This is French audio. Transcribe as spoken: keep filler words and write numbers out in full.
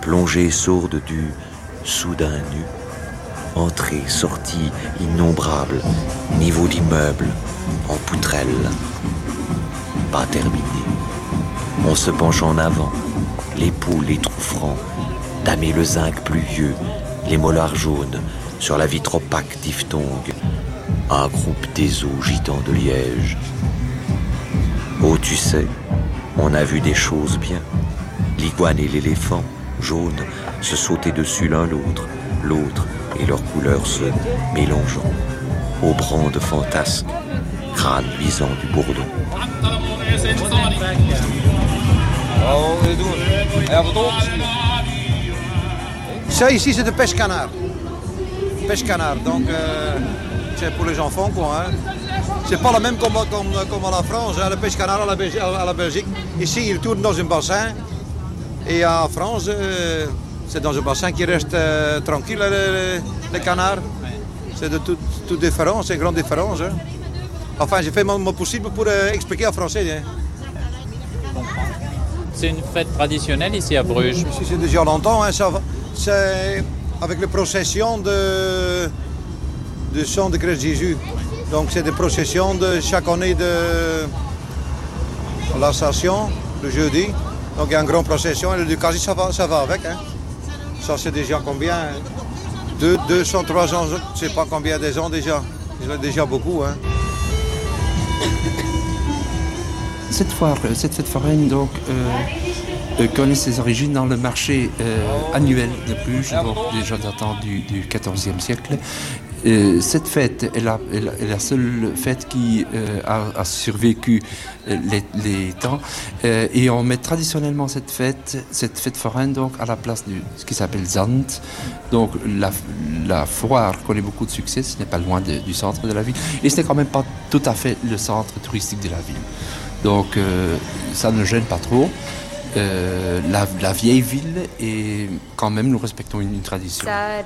plongée sourde du soudain nu, entrée, sortie innombrable, niveau d'immeuble, en poutrelle, pas terminé. On se penche en avant, les poules, les trous francs, damer le zinc pluvieux, les molars jaunes, sur la vitre opaque diphtongue, un groupe des eaux gitant de liège. Oh, tu sais, on a vu des choses bien. L'iguane et l'éléphant, jaune, se sauter dessus l'un l'autre, l'autre et leurs couleurs se mélangeant. Aux brandes fantasques, crâne luisant du bourdon. Ça ici c'est de pêche canard. Pêche canard, donc euh, c'est pour les enfants quoi. Hein. C'est pas la même comme, comme, comme à la France, hein, le pêche canard à la, Belgique, à la Belgique. Ici il tourne dans un bassin et en France euh, c'est dans un bassin qui reste euh, tranquille le, le canard. C'est de toute tout différent, c'est une grande différence. Hein. Enfin j'ai fait mon, mon possible pour euh, expliquer en français. Hein. C'est une fête traditionnelle ici à Bruges. Ici c'est déjà longtemps, hein, ça va. C'est avec les processions de, de sang de Christ Jésus. Donc c'est des processions de chaque année de la station, le jeudi. Donc il y a une grande procession et le quasi ça va, ça va avec. Hein. Ça c'est déjà combien Deux, deux cents, trois cents, je ne sais pas combien des ans déjà. C'est déjà beaucoup. Hein. Cette foire, cette fête foraine, donc, euh, euh, connaît ses origines dans le marché euh, annuel de Bruges, donc déjà datant du, du quatorzième siècle. Euh, cette fête est la, est la, est la seule fête qui euh, a, a survécu les, les temps. Euh, et on met traditionnellement cette fête, cette fête foraine, donc, à la place de ce qui s'appelle Zand. Donc la, la foire connaît beaucoup de succès, ce n'est pas loin de, du centre de la ville. Et ce n'est quand même pas tout à fait le centre touristique de la ville. Donc euh, ça ne gêne pas trop. Euh, la, la vieille ville et quand même nous respectons une, une tradition. Ça